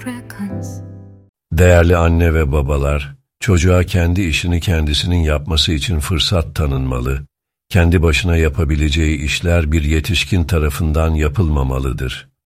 frequency. Değerli anne ve babalar, çocuğa kendi işini kendisinin yapması için fırsat tanınmalı, kendi başına yapabileceği işler bir yetişkin tarafından yapılmamalıdır.